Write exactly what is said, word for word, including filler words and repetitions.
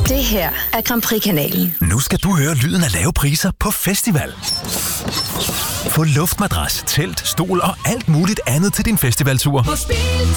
Det her er Grand Prix-kanalen. Nu skal du høre lyden af lave priser på festival. Få luftmadras, telt, stol og alt muligt andet til din festivaltur.